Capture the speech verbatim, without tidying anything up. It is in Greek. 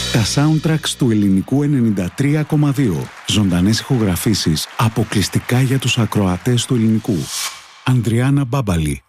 Τα soundtracks του ελληνικού ενενήντα τρία κόμμα δύο. Ζωντανές ηχογραφήσεις αποκλειστικά για τους ακροατές του ελληνικού. Ανδριάννα Μπάμπαλη.